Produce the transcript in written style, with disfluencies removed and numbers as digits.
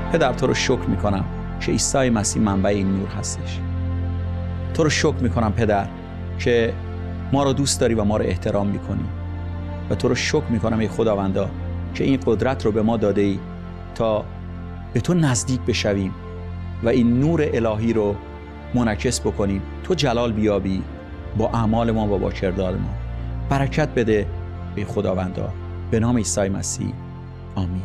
پدر تو رو شکر میکنم که عیسی مسیح منبع این نور هستش. تو رو شکر میکنم پدر که ما رو دوست داری و ما رو احترام میکنی و تو رو شکر میکنم ای خداوندا که این قدرت رو به ما داده ای تا به تو نزدیک بشویم و این نور الهی رو منعکس بکنیم. تو جلال بیابی با اعمال ما و با کردار ما. برکت بده ای خداوندا، به نام عیسی مسیح، آمین.